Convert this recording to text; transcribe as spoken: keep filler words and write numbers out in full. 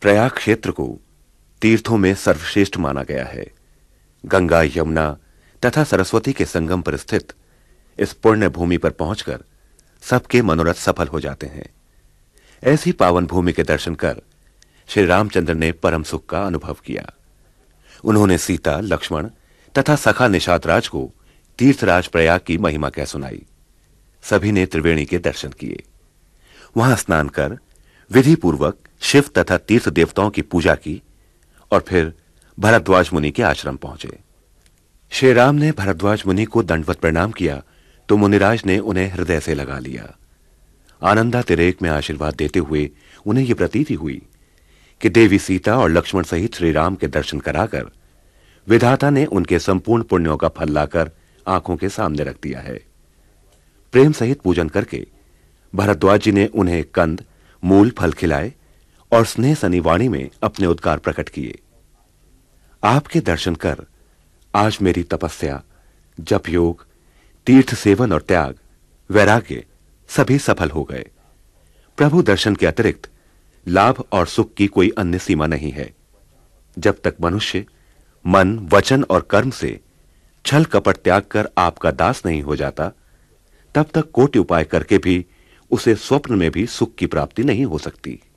प्रयाग क्षेत्र को तीर्थों में सर्वश्रेष्ठ माना गया है। गंगा, यमुना तथा सरस्वती के संगम पर स्थित इस पुण्य भूमि पर पहुंचकर सबके मनोरथ सफल हो जाते हैं। ऐसी पावन भूमि के दर्शन कर श्री रामचंद्र ने परम सुख का अनुभव किया। उन्होंने सीता, लक्ष्मण तथा सखा निषादराज को तीर्थराज प्रयाग की महिमा कह सुनाई। सभी ने त्रिवेणी के दर्शन किए। वहां स्नान कर विधि पूर्वक शिव तथा तीर्थ देवताओं की पूजा की और फिर भरद्वाज मुनि के आश्रम पहुंचे। श्री राम ने भरद्वाज मुनि को दंडवत प्रणाम किया तो मुनिराज ने उन्हें हृदय से लगा लिया। आनंदातिरेक में आशीर्वाद देते हुए उन्हें यह प्रतीति हुई कि देवी सीता और लक्ष्मण सहित श्री राम के दर्शन कराकर विधाता ने उनके संपूर्ण पुण्यों का फल लाकर आंखों के सामने रख दिया है। प्रेम सहित पूजन करके भरद्वाज जी ने उन्हें कंद, मूल फल खिलाए और स्नेह सनी वाणी में अपने उद्गार प्रकट किए। आपके दर्शन कर आज मेरी तपस्या, जप योग, तीर्थ सेवन और त्याग, वैराग्य सभी सफल हो गए। प्रभु दर्शन के अतिरिक्त लाभ और सुख की कोई अन्य सीमा नहीं है। जब तक मनुष्य मन, वचन और कर्म से छल कपट त्याग कर आपका दास नहीं हो जाता, तब तक कोटि उपाय करके भी उसे स्वप्न में भी सुख की प्राप्ति नहीं हो सकती।